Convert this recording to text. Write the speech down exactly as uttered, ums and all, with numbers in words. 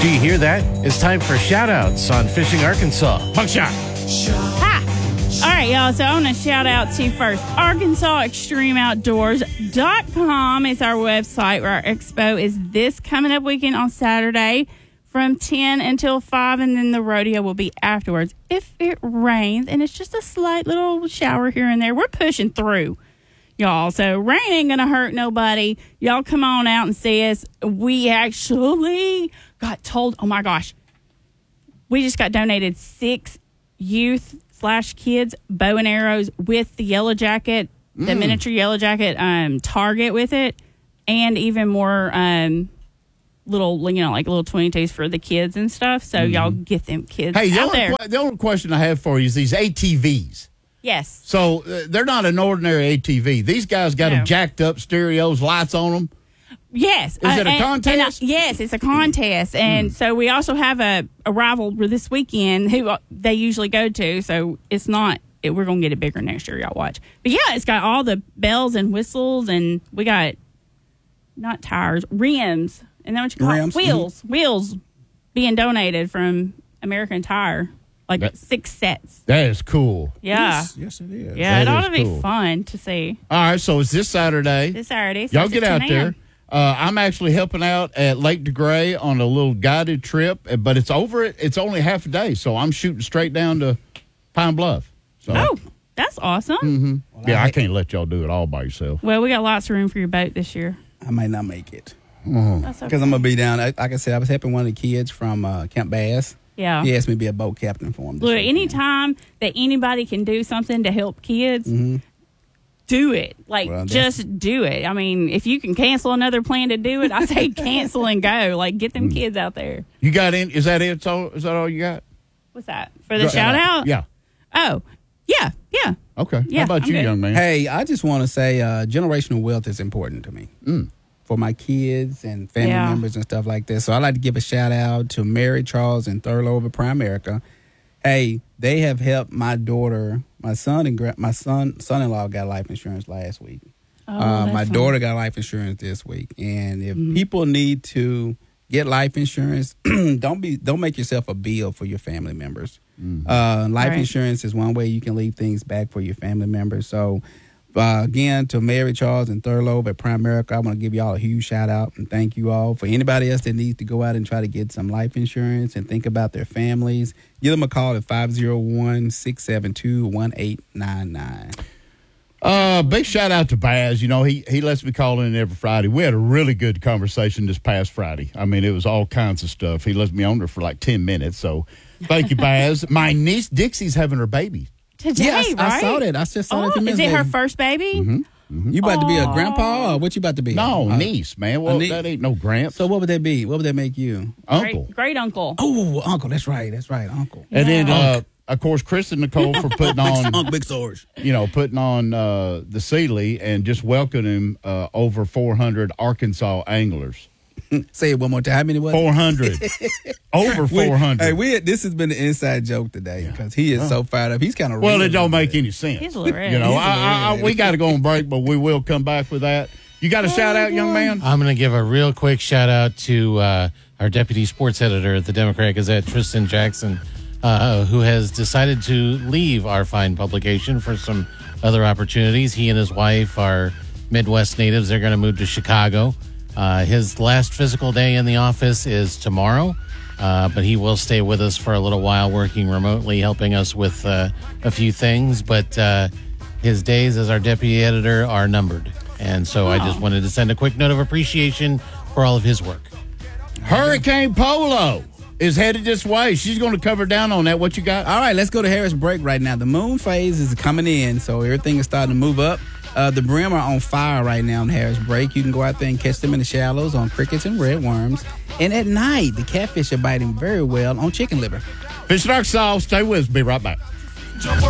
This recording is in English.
Do you hear that? It's time for shout-outs on Fishing Arkansas. Buckshot. Hi. All right, y'all. So I want to shout out to first Arkansas Extreme Outdoors dot com is our website where our expo is this coming up weekend on Saturday from ten until five, and then the rodeo will be afterwards. If it rains, and it's just a slight little shower here and there, we're pushing through, y'all. So rain ain't going to hurt nobody. Y'all come on out and see us. We actually got told, oh, my gosh, we just got donated six youth slash kids bow and arrows with the yellow jacket, the mm. miniature yellow jacket um, target with it, and even more um, little, you know, like little twenty-twos for the kids and stuff. So mm. y'all get them kids hey, out the there. Qu- the only question I have for you is these A T Vs. Yes. So uh, they're not an ordinary A T V. These guys got no. them jacked up, stereos, lights on them. Yes. Is uh, it a and, contest? And, uh, yes, it's a contest. And mm. so we also have a, a rival this weekend who uh, they usually go to. So it's not, it, we're going to get it bigger next year. Y'all watch. But yeah, it's got all the bells and whistles, and we got not tires, rims. And then what you call rims. it? Wheels. Mm-hmm. Wheels being donated from American Tire. Like that, six sets. That is cool. Yeah. Yes, yes it is. Yeah, that it ought to cool. be fun to see. All right, so it's this Saturday. This Saturday. Y'all get out there. Uh, I'm actually helping out at Lake DeGray on a little guided trip, but it's over. It's only half a day, so I'm shooting straight down to Pine Bluff. So, oh, that's awesome. Mm-hmm. Well, yeah, I, I can't let y'all do it all by yourself. Well, we got lots of room for your boat this year. I might not make it. Because That's okay. I'm going to be down. Like I said, I was helping one of the kids from uh, Camp Bass. Yeah. He asked me to be a boat captain for him. Look, anytime that anybody can do something to help kids, mm-hmm. do it. Like, well, just do it. I mean, if you can cancel another plan to do it, I say cancel and go. Like, get them kids out there. You got in? Is that it? So is that all you got? What's that? For the Go, shout out? Yeah. Oh, yeah, yeah. Okay. Yeah, How about I'm you, good. young man? Hey, I just want to say uh, generational wealth is important to me. Mm. For my kids and family Yeah. members and stuff like that. So I'd like to give a shout out to Mary Charles and Thurlow of Primerica. Hey, they have helped my daughter, my son and gra- my son son-in-law got life insurance last week. Oh, uh, that's my fun. daughter got life insurance this week. And if Mm-hmm. people need to get life insurance, don't be don't make yourself a bill for your family members. Mm-hmm. Uh, life Right. insurance is one way you can leave things back for your family members. So Uh, again, to Mary Charles and Thurlow at Primerica, I want to give y'all a huge shout out and thank you all. For anybody else that needs to go out and try to get some life insurance and think about their families, give them a call at five oh one, six seven two, one eight nine nine. Uh, big shout out to Baz. You know, he, he lets me call in every Friday. We had a really good conversation this past Friday. I mean, it was all kinds of stuff. He lets me on there for like ten minutes. So thank you, Baz. My niece Dixie's having her baby. Today, Yes, right? I saw that. I just saw Oh, that. is it her first baby? Mm-hmm. Mm-hmm. You about to be a grandpa or what you about to be? No, Uh, niece, man. Well, niece. that ain't no gramps. So what would that be? What would that make you? Uncle. Great, great uncle. Oh, uncle. That's right. That's right, uncle. And then, Yeah. uh, of course, Chris and Nicole for putting on, Uncle Big Storage. you know, putting on uh, the Sealy and just welcoming uh, over four hundred Arkansas anglers. Say it one more time. How many was it? four hundred. Over We- four hundred. Hey, we this has been an inside joke today because he is so fired up. He's kind of Well, it don't make any sense. He's a little red. You know, He's a I, I, I, we got to go on break, but we will come back with that. You got a shout out, young man? I'm going to give a real quick shout out to uh, our deputy sports editor at the Democrat Gazette, Tristan Jackson, uh, who has decided to leave our fine publication for some other opportunities. He and his wife are Midwest natives. They're going to move to Chicago. Uh, his last physical day in the office is tomorrow, uh, but he will stay with us for a little while, working remotely, helping us with uh, a few things. But uh, his days as our deputy editor are numbered. And so I just wanted to send a quick note of appreciation for all of his work. Hurricane Polo is headed this way. She's going to cover down on that. What you got? All right, let's go to Harris break right now. The moon phase is coming in, so everything is starting to move up. Uh, the brim are on fire right now in Harris break. You can go out there and catch them in the shallows on crickets and redworms. And at night, the catfish are biting very well on chicken liver. Fishing Arkansas. Stay with us. Be right back.